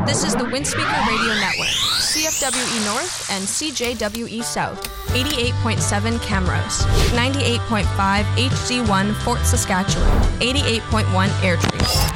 This is the Windspeaker Radio Network, CFWE North and CJWE South, 88.7 Camrose, 98.5 HD1 Fort Saskatchewan, 88.1 Airdrie.